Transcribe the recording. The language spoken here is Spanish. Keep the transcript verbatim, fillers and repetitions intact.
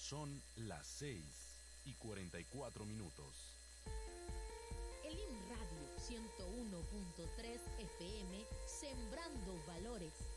Son las seis y cuarenta y cuatro minutos. El I M Radio ciento uno punto tres F M, sembrando valores.